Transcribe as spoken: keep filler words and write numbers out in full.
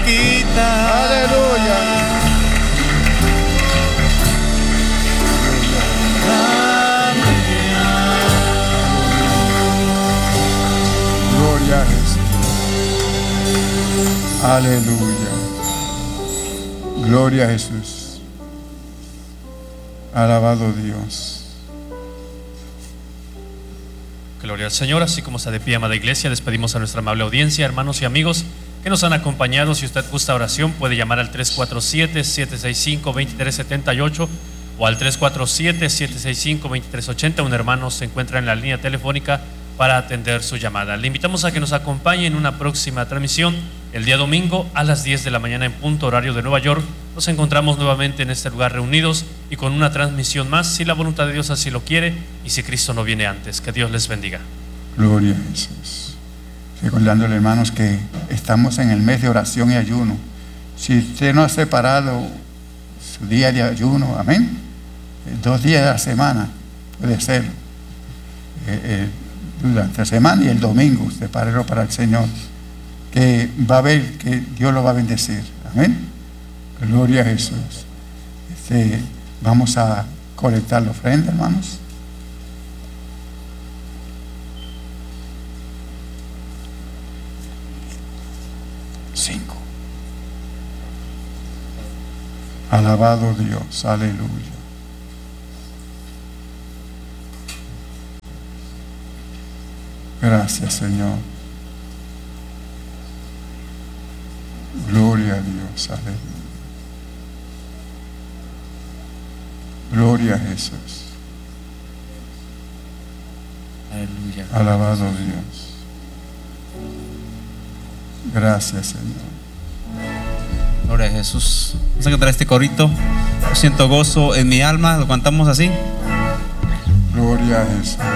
quitar. Aleluya. Gloria a Jesús. Aleluya. Gloria a Jesús. Alabado Dios. Gloria al Señor. Así como está de pie, amada iglesia, despedimos a nuestra amable audiencia, hermanos y amigos que nos han acompañado. Si usted gusta oración, puede llamar al tres cuatro siete, siete seis cinco, dos tres siete ocho o al tres cuatro siete, siete seis cinco, dos tres ocho cero. Un hermano se encuentra en la línea telefónica para atender su llamada. Le invitamos a que nos acompañe en una próxima transmisión el día domingo a las diez de la mañana en punto, horario de Nueva York. Nos encontramos nuevamente en este lugar reunidos y con una transmisión más, si la voluntad de Dios así lo quiere y si Cristo no viene antes. Que Dios les bendiga. Gloria a Jesús. Recordándole, hermanos, que estamos en el mes de oración y ayuno. Si usted no ha separado su día de ayuno, amén, dos días de la semana, puede ser eh, eh, durante la semana y el domingo, sepárelo para el Señor, que va a ver que Dios lo va a bendecir, amén. Gloria a Jesús. Este, vamos a colectar la ofrenda, hermanos. Cinco. Alabado Dios, aleluya. Gracias, Señor. Gloria a Dios, aleluya. Gloria a Jesús. Aleluya. Alabado Dios. Gracias, Señor. Gloria a Jesús. Vamos a cantar este corito. Yo siento gozo en mi alma. Lo cantamos así. Gloria a Jesús.